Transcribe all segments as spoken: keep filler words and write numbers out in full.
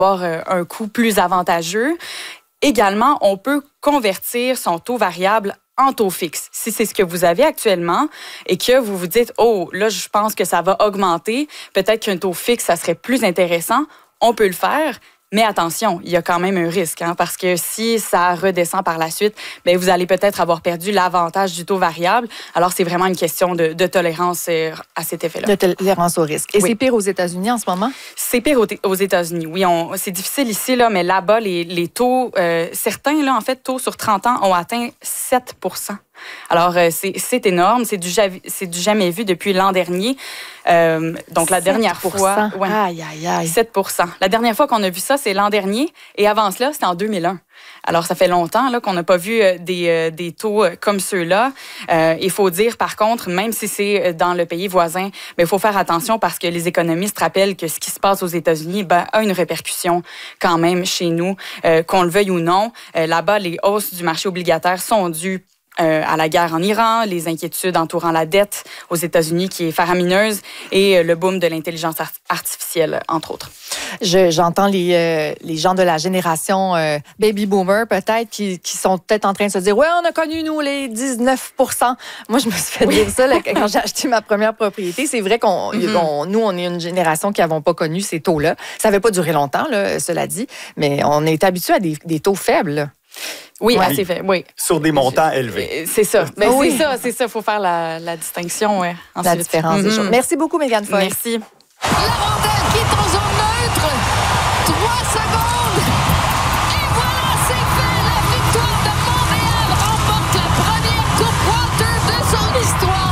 avoir euh, un coût plus avantageux. Également, on peut convertir son taux variable en taux fixe. Si c'est ce que vous avez actuellement et que vous vous dites, oh, là, je pense que ça va augmenter, peut-être qu'un taux fixe, ça serait plus intéressant, on peut le faire. Mais attention, il y a quand même un risque, hein, parce que si ça redescend par la suite, bien, vous allez peut-être avoir perdu l'avantage du taux variable. Alors, c'est vraiment une question de, de tolérance à cet effet-là. De tolérance au risque. Et oui. c'est pire aux États-Unis en ce moment? C'est pire aux, aux États-Unis, oui. On, c'est difficile ici, là, mais là-bas, les, les taux, euh, certains, là, en fait, taux sur trente ans ont atteint sept pour cent. Alors, euh, c'est, c'est énorme. C'est du, c'est du jamais vu depuis l'an dernier. Euh, donc, la dernière fois... Ouais, aïe, aïe, aïe. sept pour cent. La dernière fois qu'on a vu ça, c'est l'an dernier. Et avant cela, c'était en deux mille un. Alors, ça fait longtemps là, qu'on n'a pas vu euh, des, euh, des taux euh, comme ceux-là. Euh, il faut dire, par contre, même si c'est dans le pays voisin, il faut faire attention parce que les économistes rappellent que ce qui se passe aux États-Unis ben, a une répercussion quand même chez nous, euh, qu'on le veuille ou non. Euh, là-bas, les hausses du marché obligataire sont dues Euh, à la guerre en Iran, les inquiétudes entourant la dette aux États-Unis qui est faramineuse et euh, le boom de l'intelligence art- artificielle, entre autres. Je, j'entends les, euh, les gens de la génération euh, baby boomer peut-être qui, qui sont peut-être en train de se dire « Ouais, on a connu, nous, les dix-neuf pour cent. » Moi, je me suis fait dire ça là, quand j'ai acheté ma première propriété. C'est vrai qu'on, mm-hmm. on, nous, on est une génération qui n'avons pas connu ces taux-là. Ça n'avait pas duré longtemps, là, cela dit, mais on est habitué à des, des taux faibles, là. Oui, oui, assez fait, oui. Sur des montants élevés. C'est ça. Ben, oh, oui. C'est ça, c'est ça. Il faut faire la, la distinction. Ouais, la différence mm-hmm. des choses. Merci beaucoup, Mégane Foy. Merci. La rondelle qui est en zone neutre. Trois secondes. Et voilà, c'est fait. La victoire de Montréal remporte la première Coupe Walter de son histoire.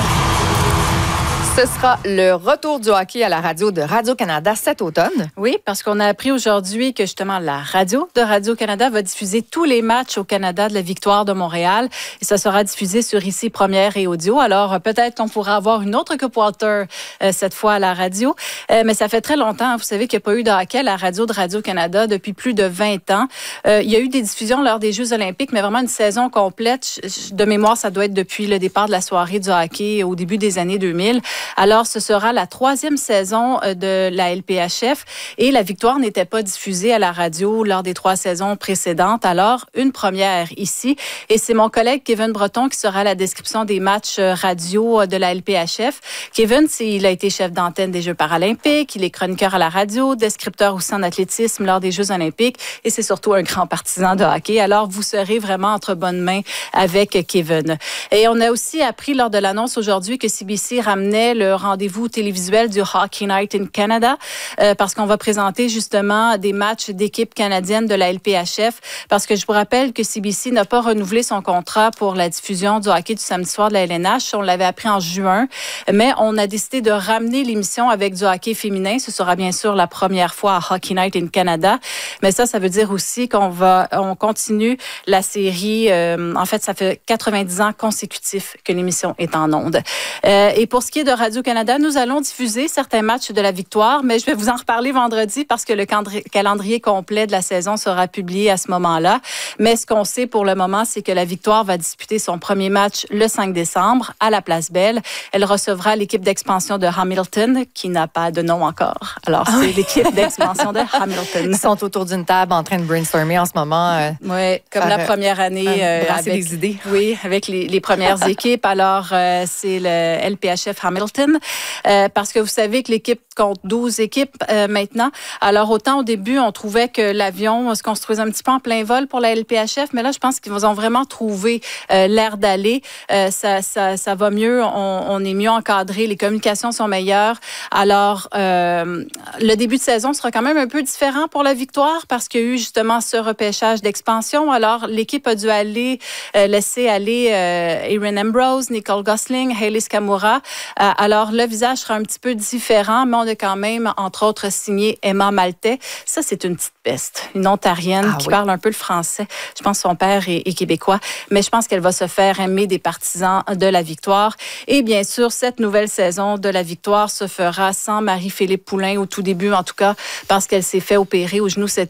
Ce sera le retour du hockey à la radio de Radio-Canada cet automne. Oui, parce qu'on a appris aujourd'hui que justement la radio de Radio-Canada va diffuser tous les matchs au Canada de la victoire de Montréal. Et ça sera diffusé sur Ici Première et Audio. Alors peut-être qu'on pourra avoir une autre Coupe Walter euh, cette fois à la radio. Euh, mais ça fait très longtemps. Vous savez qu'il n'y a pas eu de hockey à la radio de Radio-Canada depuis plus de vingt ans. Euh, il y a eu des diffusions lors des Jeux olympiques, mais vraiment une saison complète. De mémoire, ça doit être depuis le départ de la soirée du hockey au début des années deux mille. Alors, ce sera la troisième saison de la L P H F et la victoire n'était pas diffusée à la radio lors des trois saisons précédentes. Alors, une première ici. Et c'est mon collègue Kevin Breton qui sera à la description des matchs radio de la L P H F. Kevin, il a été chef d'antenne des Jeux paralympiques, il est chroniqueur à la radio, descripteur aussi en athlétisme lors des Jeux olympiques et c'est surtout un grand partisan de hockey. Alors, vous serez vraiment entre bonnes mains avec Kevin. Et on a aussi appris lors de l'annonce aujourd'hui que C B C ramenait le rendez-vous télévisuel du Hockey Night in Canada euh, parce qu'on va présenter justement des matchs d'équipes canadiennes de la L P H F parce que je vous rappelle que C B C n'a pas renouvelé son contrat pour la diffusion du hockey du samedi soir de la L N H. On l'avait appris en juin, mais on a décidé de ramener l'émission avec du hockey féminin. Ce sera bien sûr la première fois à Hockey Night in Canada, mais ça, ça veut dire aussi qu'on va, on continue la série. Euh, en fait, ça fait quatre-vingt-dix ans consécutifs que l'émission est en ondes. Euh, et pour ce qui est de Radio-Canada, nous allons diffuser certains matchs de la victoire, mais je vais vous en reparler vendredi parce que le calendrier complet de la saison sera publié à ce moment-là. Mais ce qu'on sait pour le moment, c'est que la victoire va disputer son premier match le cinq décembre à la Place Belle. Elle recevra l'équipe d'expansion de Hamilton, qui n'a pas de nom encore. Alors, c'est oui. l'équipe d'expansion de Hamilton. Ils sont autour d'une table en train de brainstormer en ce moment. Euh, oui, comme la première année. Euh, euh, avec des idées. Oui, avec les, les premières équipes. Alors, euh, c'est le L P H F Hamilton. Euh, parce que vous savez que l'équipe compte douze équipes euh, maintenant. Alors, autant au début, on trouvait que l'avion se construisait un petit peu en plein vol pour la L P H F, mais là, je pense qu'ils ont vraiment trouvé euh, l'air d'aller. Euh, ça, ça, ça va mieux, on, on est mieux encadré, les communications sont meilleures. Alors, euh, le début de saison sera quand même un peu différent pour la victoire parce qu'il y a eu justement ce repêchage d'expansion. Alors, l'équipe a dû aller, euh, laisser aller euh, Erin Ambrose, Nicole Gosling, Hayley Skamura. Euh, alors, le visage sera un petit peu différent, mais on a quand même, entre autres, signé Emma Maltais. Ça, c'est une petite peste, une Ontarienne ah, qui oui. parle un peu le français. Je pense que son père est, est québécois, mais je pense qu'elle va se faire aimer des partisans de la victoire. Et bien sûr, cette nouvelle saison de la victoire se fera sans Marie-Philippe Poulin au tout début, en tout cas, parce qu'elle s'est fait opérer au genou cet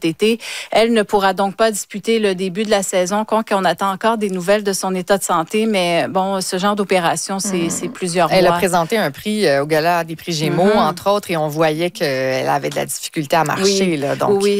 cet été. Elle ne pourra donc pas disputer le début de la saison, qu'on attend encore des nouvelles de son état de santé, mais bon, ce genre d'opération, c'est, mmh. c'est plusieurs mois. Elle a présenté un prix euh, au Gala des prix Gémeaux, mmh. entre autres, et on voyait qu'elle avait de la difficulté à marcher. Oui, là, donc. oui.